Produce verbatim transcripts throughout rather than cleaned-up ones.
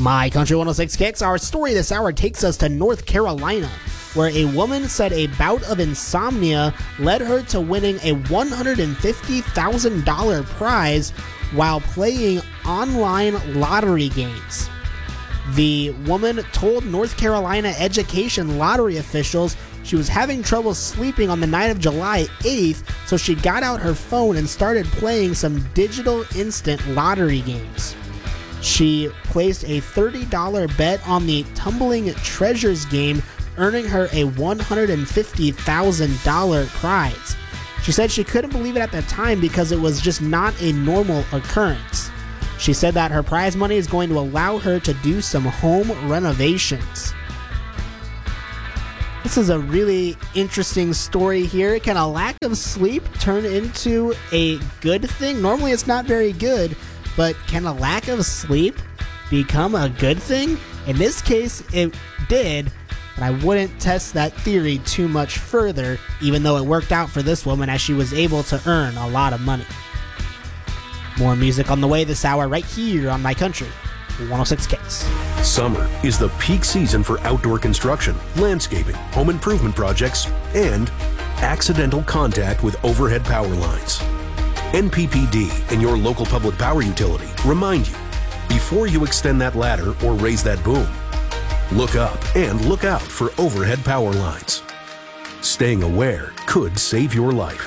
My Country one oh six Kicks, our story this hour takes us to North Carolina, where a woman said a bout of insomnia led her to winning a one hundred fifty thousand dollars prize while playing online lottery games. The woman told North Carolina education lottery officials she was having trouble sleeping on the night of July eighth, so she got out her phone and started playing some digital instant lottery games. She placed a thirty dollars bet on the Tumbling Treasures game, earning her a one hundred fifty thousand dollars prize. She said she couldn't believe it at the time because it was just not a normal occurrence. She said that her prize money is going to allow her to do some home renovations. This is a really interesting story here. Can a lack of sleep turn into a good thing? Normally it's not very good, but can a lack of sleep become a good thing? In this case, it did, but I wouldn't test that theory too much further, even though it worked out for this woman as she was able to earn a lot of money. More music on the way this hour right here on My Country one oh six Kicks. Summer is the peak season for outdoor construction, landscaping, home improvement projects, and accidental contact with overhead power lines. N P P D and your local public power utility remind you, before you extend that ladder or raise that boom, look up and look out for overhead power lines. Staying aware could save your life.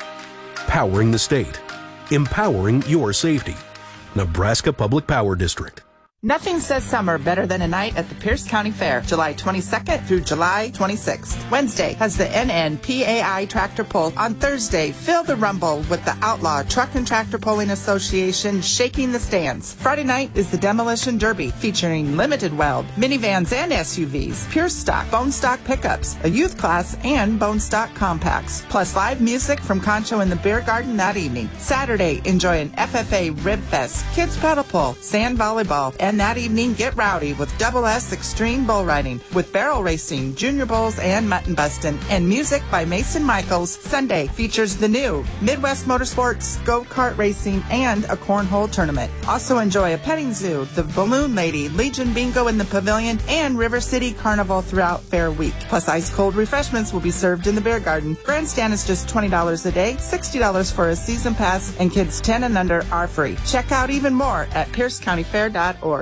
Powering the state. Empowering your safety. Nebraska Public Power District. Nothing says summer better than a night at the Pierce County Fair, July twenty-second through July twenty-sixth. Wednesday has the N N P A I Tractor Pull. On Thursday, feel the rumble with the Outlaw Truck and Tractor Pulling Association shaking the stands. Friday night is the Demolition Derby, featuring limited weld, minivans and S U Vs, pure stock, bone stock pickups, a youth class, and bone stock compacts. Plus live music from Concho in the Beer Garden that evening. Saturday, enjoy an F F A Rib Fest, kids paddle pull, sand volleyball, and that evening, get rowdy with Double S Extreme Bull Riding with barrel racing, junior bulls, and mutton bustin'. And music by Mason Michaels. Sunday features the new Midwest Motorsports, go-kart racing, and a cornhole tournament. Also enjoy a petting zoo, the Balloon Lady, Legion Bingo in the Pavilion, and River City Carnival throughout Fair Week. Plus ice-cold refreshments will be served in the Beer Garden. Grandstand is just twenty dollars a day, sixty dollars for a season pass, and kids ten and under are free. Check out even more at pierce county fair dot org.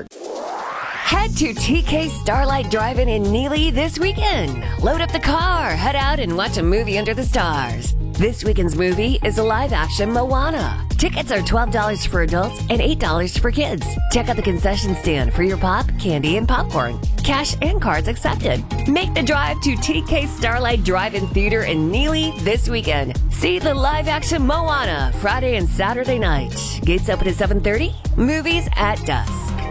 Head to T K Starlight Drive-In in Neely this weekend. Load up the car, head out, and watch a movie under the stars. This weekend's movie is a live-action Moana. Tickets are twelve dollars for adults and eight dollars for kids. Check out the concession stand for your pop, candy, and popcorn. Cash and cards accepted. Make the drive to T K Starlight Drive-In Theater in Neely this weekend. See the live-action Moana Friday and Saturday night. Gates open at seven thirty. Movies at dusk.